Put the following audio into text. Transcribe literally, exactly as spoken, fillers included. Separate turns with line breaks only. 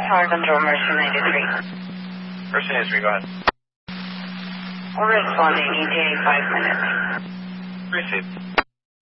Tower Control, Mercy ninety-three.
Mercy ninety-three, go ahead.
We're responding, E T A five minutes.
Received.